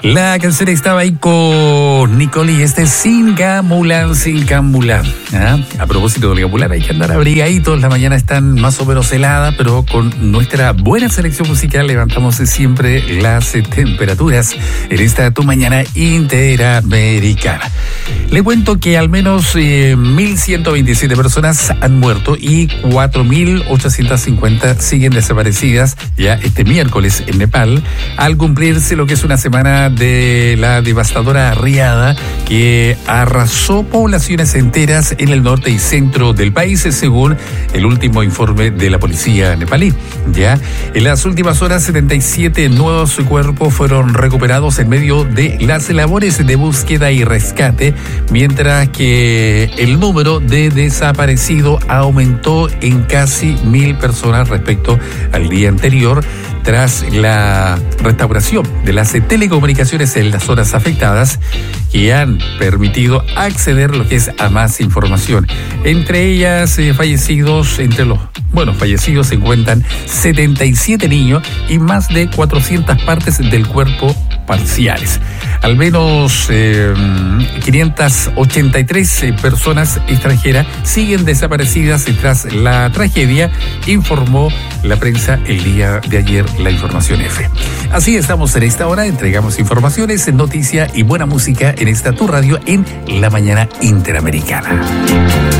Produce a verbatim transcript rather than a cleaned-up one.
La canción estaba ahí con Nicole y este sin gamulan, sin gamulan. ¿Ah? A propósito del gamulan, hay que andar abrigaditos. La mañana están más o menos heladas, pero con nuestra buena selección musical levantamos siempre las temperaturas en esta tu mañana interamericana. Le cuento que al menos eh, mil ciento veintisiete personas han muerto y cuatro mil ochocientas cincuenta siguen desaparecidas ya este miércoles en Nepal, al cumplirse lo que es una semana de la devastadora riada que arrasó poblaciones enteras en el norte y centro del país, según el último informe de la policía nepalí. Ya en las últimas horas, setenta y siete nuevos cuerpos fueron recuperados en medio de las labores de búsqueda y rescate, mientras que el número de desaparecidos aumentó en casi mil personas respecto al día anterior, tras la restauración de las telecomunicaciones en las zonas afectadas, que han permitido acceder lo que es a más información. Entre ellas, eh, fallecidos, entre los bueno, fallecidos se encuentran setenta y siete niños y más de cuatrocientas partes del cuerpo parciales. Al menos eh, quinientas ochenta y tres eh, personas extranjeras siguen desaparecidas tras la tragedia, informó la prensa el día de ayer, la Información F. Así estamos en esta hora, entregamos informaciones, noticia y buena música en esta tu radio en la mañana interamericana.